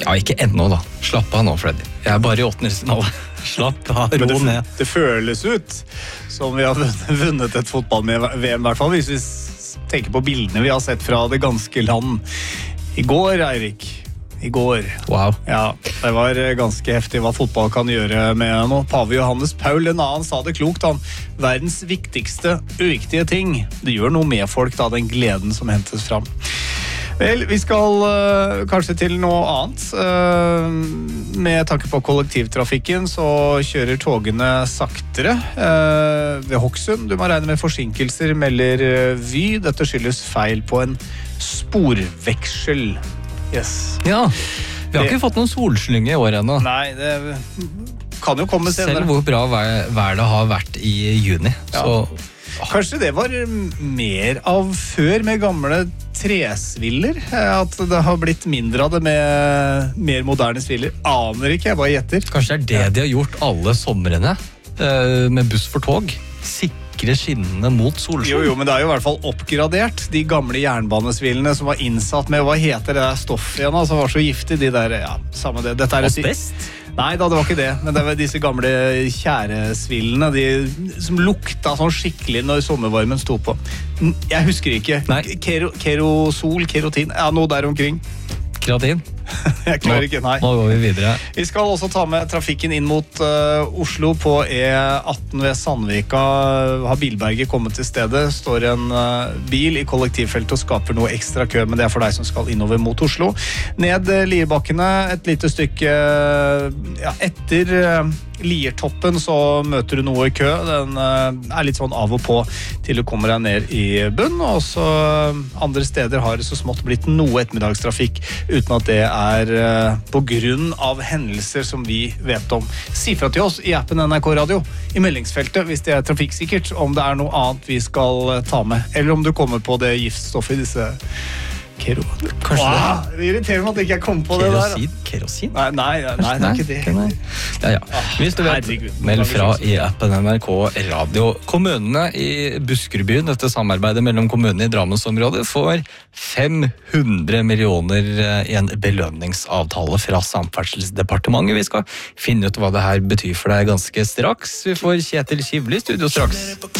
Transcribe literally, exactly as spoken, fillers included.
Ja, ikke ennå da. Slapp av nå, Freddy. Jeg er bare i åttendedelsfinale. Slapp av, ro det, ned. Det føles ut som vi har vunnet et fotball-V M, i hvert fall, hvis vi tenker på bildene vi har sett fra det ganske land. I går, Eirik. I går. Wow. Ja, det var ganske heftig hva fotball kan gjøre med noe. Pave Johannes Paul, en annen, sa det klokt, han. Verdens viktigste, uviktige ting. Det gjør noe med folk, da, den gleden som hentes fram. Vel, vi skal uh, kanskje til noe annet. Uh, med tanke på kollektivtrafikken så kjører togene saktere. Uh, ved Hokksund, du må regne med forsinkelser, melder uh, Vy. Dette skyldes feil på en sporveksel. Yes. Ja, vi har det... ikke fått noen solslynge i år ennå. Nei, det kan jo komme senere. Selv hvor bra vær, vær det har vært i juni. Ja. Så... Kanskje det var mer av før med gamle tresviller, at det har blitt mindre av det med mer moderne sviller. Aner ikke, jeg bare gjetter. Kanskje det er det de har gjort alle somrene med buss for tog. Sikre skinnene mot solskin. Jo, jo, men det er jo i hvert fall oppgradert. De gamle jernbanesvillene som var innsatt med, hva heter det der stoffet igjen, som var så giftig, de der, ja, samme det. Dette er asbest? Nei da, det var ikke det, men det var disse gamle tjæresvillene, de som lukta sånn skikkelig når sommervarmen sto på. Jeg husker ikke. Kero, kerosol, kerotin, ja, noe der omkring. Kreatin? Jeg klarer ikke, nei. Nå går vi videre. Vi skal også ta med trafikken inn mot uh, Oslo på E atten ved Sandvika. Har Bilberget kommet til stedet? Står en uh, bil i kollektivfeltet og skaper noe ekstra kø, men det er for deg som skal innover mot Oslo. Ned uh, Lierbakkene, et lite stykke uh, ja, etter uh, Liertoppen så møter du noe i kø. Den uh, er litt sånn av og på til du kommer deg ned i bunn, og så uh, andre steder har det så smått blitt noe ettermiddagstrafikk uten at det er uh, på grunn av hendelser som vi vet om. Si fra til oss i appen N R K Radio i meldingsfeltet hvis det er trafikksikkert, om det er noe annet vi skal uh, ta med, eller om du kommer på det giftstoffet i disse Kero. Kanskje wow, det irriterer meg at jeg ikke kom på kerosin? det der. Kerosin? Nei, nei, nei, nei, det er ikke det. Ja, ja. Hvis du vet, meld fra i appen N R K Radio. Kommunene i Buskerudbyen, dette samarbeidet mellom kommunene i Drammensområdet, får fem hundre millioner i en belønningsavtale fra Samferdselsdepartementet. Vi skal finne ut hva det her betyr for deg ganske straks. Vi får Kjetil Kivli i studio straks.